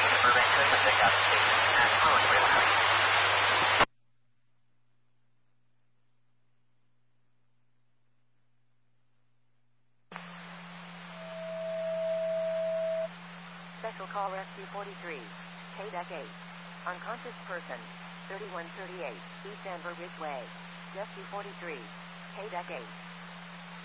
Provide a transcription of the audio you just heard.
Burbank to the pickup station at Sloan Warehouse. Special call rescue 43, KDEC 8. Unconscious person, 3138, East Denver Ridgeway. Rescue 43, KDEC 8.